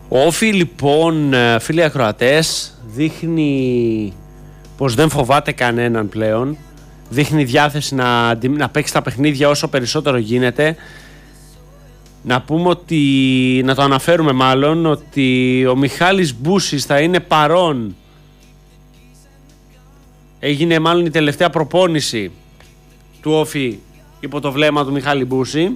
Ο Όφι λοιπόν, φίλοι ακροατές, δείχνει πως δεν φοβάται κανέναν πλέον. Δείχνει διάθεση να παίξει τα παιχνίδια όσο περισσότερο γίνεται. Να πούμε ότι, να το αναφέρουμε μάλλον, ότι ο Μιχάλης Μπούσης θα είναι παρόν. Έγινε μάλλον η τελευταία προπόνηση του Όφι υπό το βλέμμα του Μιχάλη Μπούση.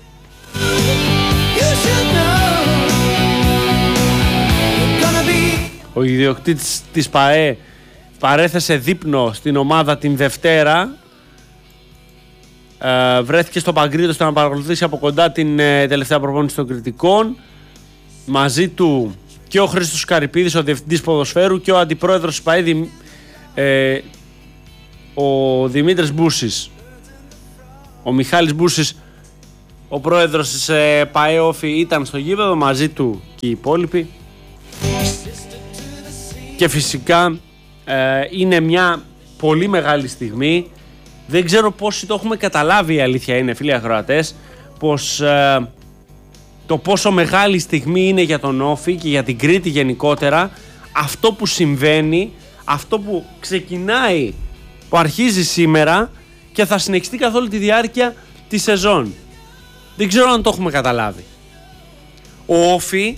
Ο ιδιοκτήτης της ΠΑΕ παρέθεσε δείπνο στην ομάδα την Δευτέρα. Βρέθηκε στο Παγκρίτο να παρακολουθήσει από κοντά την τελευταία προπόνηση των κριτικών. Μαζί του και ο Χρήστος Καρυπίδης, ο διευθυντής ποδοσφαίρου, και ο αντιπρόεδρος της ΠΑΕ, ο Δημήτρης Μπούσης. Ο Μιχάλης Μπούσης, ο πρόεδρος της ΠΑΕ Όφι, ήταν στο γήπεδο, μαζί του και οι υπόλοιποι. Και φυσικά είναι μια πολύ μεγάλη στιγμή. Δεν ξέρω πόσοι το έχουμε καταλάβει, η αλήθεια είναι, φίλοι ακροατές, πως το πόσο μεγάλη στιγμή είναι για τον Όφι και για την Κρήτη γενικότερα αυτό που συμβαίνει, αυτό που ξεκινάει, που αρχίζει σήμερα και θα συνεχιστεί καθ' όλη τη διάρκεια της σεζόν. Δεν ξέρω αν το έχουμε καταλάβει. Ο Όφι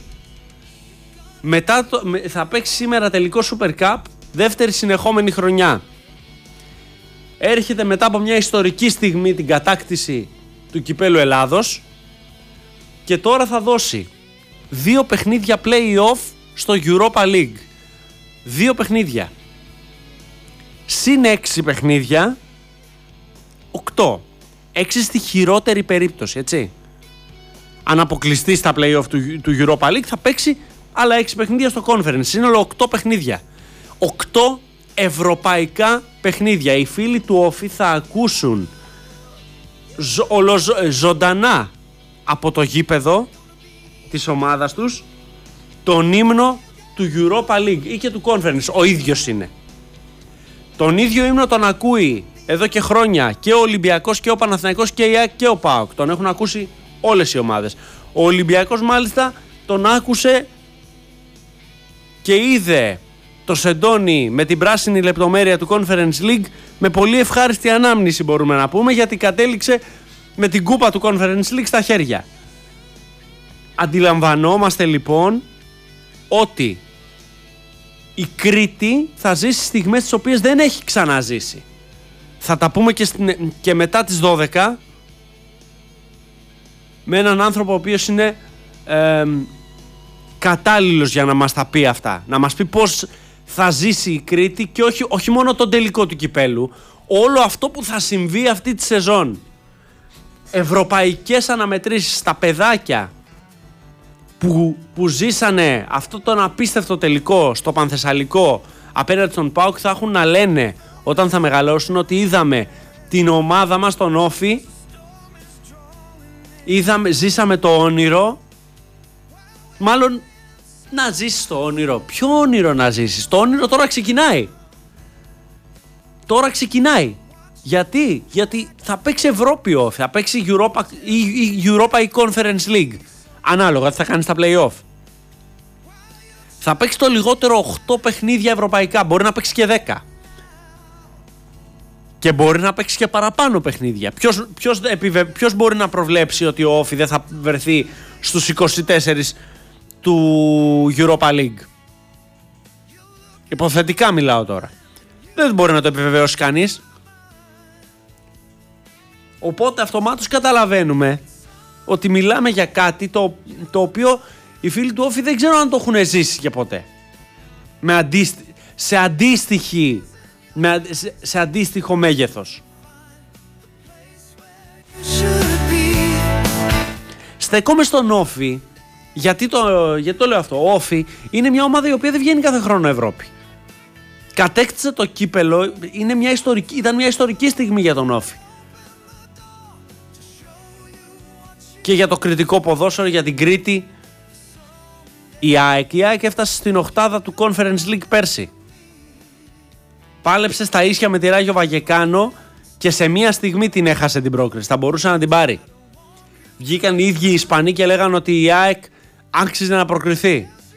θα παίξει σήμερα τελικό Super Cup, δεύτερη συνεχόμενη χρονιά. Έρχεται μετά από μια ιστορική στιγμή, την κατάκτηση του Κυπέλλου Ελλάδος, και τώρα θα δώσει 2 παιχνίδια play-off στο Europa League. 2 παιχνίδια. Συν 6 παιχνίδια, 8. 6 στη χειρότερη περίπτωση, έτσι. Αν αποκλειστεί στα play-off του Europa League, θα παίξει άλλα 6 παιχνίδια στο Conference. Σύνολο 8 παιχνίδια. 8 ευρωπαϊκά παιχνίδια. Οι φίλοι του Όφι θα ακούσουν ζωντανά από το γήπεδο της ομάδας τους τον ύμνο του Europa League ή και του Conference. Ο ίδιος είναι. Τον ίδιο ύμνο τον ακούει εδώ και χρόνια και ο Ολυμπιακός και ο Παναθηναϊκός και η ΑΕΚ και ο ΠΑΟΚ. Τον έχουν ακούσει όλες οι ομάδες. Ο Ολυμπιακός μάλιστα τον άκουσε και είδε το Σεντόνι με την πράσινη λεπτομέρεια του Conference League με πολύ ευχάριστη ανάμνηση, μπορούμε να πούμε, γιατί κατέληξε με την κούπα του Conference League στα χέρια. Αντιλαμβανόμαστε λοιπόν ότι η Κρήτη θα ζήσει στιγμές τις οποίες δεν έχει ξαναζήσει. Θα τα πούμε και μετά τις 12 με έναν άνθρωπο ο οποίος είναι κατάλληλος για να μας τα πει αυτά. Να μας πει πώς θα ζήσει η Κρήτη και όχι μόνο τον τελικό του κυπέλου, όλο αυτό που θα συμβεί αυτή τη σεζόν. Ευρωπαϊκές αναμετρήσεις στα παιδάκια που ζήσανε αυτό τον απίστευτο τελικό στο Πανθεσσαλικό απέναντι στον ΠΑΟΚ θα έχουν να λένε όταν θα μεγαλώσουν ότι είδαμε την ομάδα μας τον Όφι, ζήσαμε το όνειρο. Μάλλον να ζήσεις το όνειρο. Ποιο όνειρο να ζήσεις? Το όνειρο τώρα ξεκινάει. Τώρα ξεκινάει. Γιατί θα παίξει Ευρώπη Όφι, θα παίξει Europa ή Conference League. Ανάλογα τι θα κάνει στα play-off. Θα παίξει το λιγότερο 8 παιχνίδια ευρωπαϊκά. Μπορεί να παίξει και 10. Και μπορεί να παίξει και παραπάνω παιχνίδια. Ποιος μπορεί να προβλέψει ότι ο Όφι δεν θα βρεθεί στους 24 του Europa League? Υποθετικά μιλάω τώρα. Δεν μπορεί να το επιβεβαιώσει κανείς. Οπότε αυτομάτως καταλαβαίνουμε ότι μιλάμε για κάτι το οποίο οι φίλοι του Όφι δεν ξέρω αν το έχουν ζήσει και ποτέ. Σε αντίστοιχο μέγεθος. Στεκόμαι στον Όφι. Γιατί το λέω αυτό? Ο Όφι είναι μια ομάδα η οποία δεν βγαίνει κάθε χρόνο Ευρώπη. Κατέκτησε το κύπελο, ήταν μια ιστορική στιγμή για τον Όφι. Και για το κριτικό ποδόσφαιρο, για την Κρήτη. Η ΑΕΚ έφτασε στην οκτάδα του Conference League πέρσι. Πάλεψε στα ίσια με τη Ράγιο Βαγεκάνο και σε μία στιγμή την έχασε την πρόκριση. Θα μπορούσε να την πάρει. Βγήκαν οι ίδιοι οι Ισπανοί και λέγανε ότι η ΑΕΚ άξιζε να προκριθεί.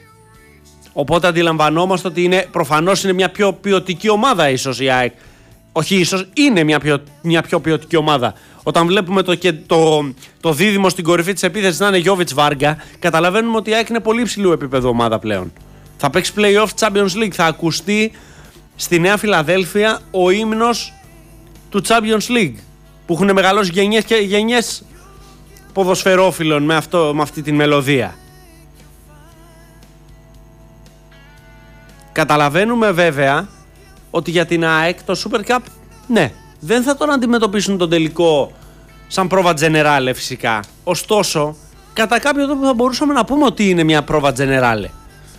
Οπότε αντιλαμβανόμαστε ότι προφανώς είναι μια πιο ποιοτική ομάδα ίσως η ΑΕΚ. Όχι ίσως, είναι μια πιο ποιοτική ομάδα. Όταν βλέπουμε το δίδυμο στην κορυφή της επίθεσης να είναι Γιόβιτς Βάργκα, καταλαβαίνουμε ότι η ΑΕΚ είναι πολύ υψηλού επίπεδου ομάδα πλέον. Θα παίξει play-off Champions League, θα ακουστεί στη Νέα Φιλαδέλφια ο ύμνος του Champions League, που έχουν μεγαλώσει γενιές και γενιές ποδοσφαιρόφιλων με αυτή την μελωδία. Καταλαβαίνουμε βέβαια ότι για την ΑΕΚ το Super Cup, ναι, δεν θα τον αντιμετωπίσουν τον τελικό σαν πρόβα τζενεράλε φυσικά. Ωστόσο, κατά κάποιο τρόπο θα μπορούσαμε να πούμε ότι είναι μια πρόβα τζενεράλε.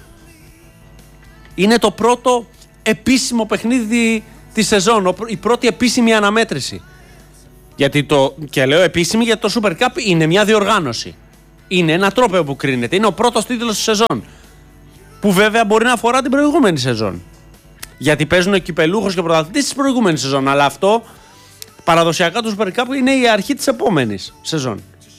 Είναι το πρώτο επίσημο παιχνίδι τη σεζόν, η πρώτη επίσημη αναμέτρηση. Και λέω επίσημη γιατί το Super Cup είναι μια διοργάνωση. Είναι ένα τρόπαιο που κρίνεται, είναι ο πρώτος τίτλος της σεζόν. Που βέβαια μπορεί να αφορά την προηγούμενη σεζόν. Γιατί παίζουν ο κυπελούχος και ο πρωταθλητής της προηγούμενης σεζόν. Αλλά αυτό παραδοσιακά του Super Cup είναι η αρχή της επόμενης σεζόν.